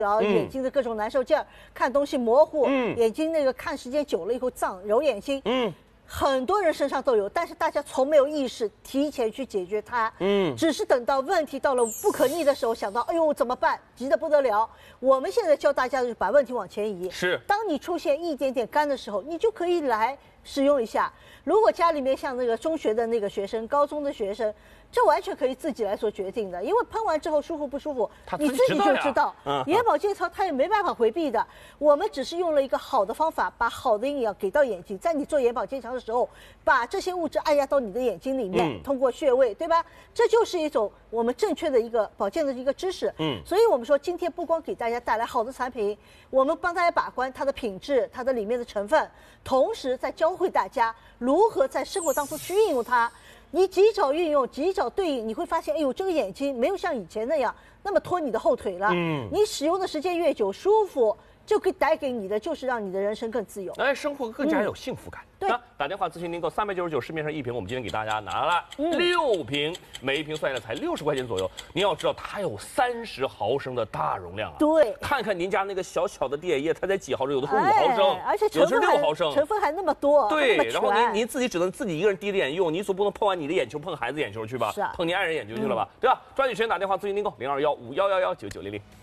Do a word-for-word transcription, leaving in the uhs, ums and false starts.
然后眼睛的各种难受劲儿，看东西模糊， 嗯眼睛那个看时间久了以后胀，揉眼睛， 嗯， 很多人身上都有，但是大家从没有意识提前去解决它， 嗯只是等到问题到了不可逆的时候，想到哎呦怎么办，急得不得了。我们现在教大家的就是把问题往前移， 是， 当你出现一点点干的时候，你就可以来使用一下。如果家里面像那个中学的那个学生、高中的学生，这完全可以自己来做决定的，因为喷完之后舒服不舒服，你自己就知道。 嗯， 眼保健操它也没办法回避的，我们只是用了一个好的方法，把好的营养给到眼睛，在你做眼保健操的时候，把这些物质按压到你的眼睛里面， 嗯、 通过穴位，对吧？这就是一种我们正确的一个保健的一个知识。 嗯， 所以我们说今天不光给大家带来好的产品，我们帮大家把关它的品质、它的里面的成分，同时再教会大家如何在生活当中去运用它。你及早运用，及早对应，你会发现，哎呦，这个眼睛没有像以前那样那么拖你的后腿了。 嗯， 你使用的时间越久，舒服，就可以带给你的就是让你的人生更自由， 哎，生活更加有幸福感。 嗯、对， 那打电话咨询订购三百九十九，市面上一瓶，我们今天给大家拿了六瓶，嗯、每一瓶算下来才六十块钱左右。您要知道，它有三十毫升的大容量啊。 对， 看看您家那个小小的滴眼液，它才几毫升，有的是五毫升， 哎、而且成分有的是六毫升， 成分还那么多。 对， 么然后您您自己只能自己一个人滴着眼用，你总不能碰完你的眼球碰孩子眼球去吧？ 是啊， 碰您爱人眼球去了吧？嗯、对吧？抓紧时间打电话咨询订购零二幺五幺幺幺九九零零。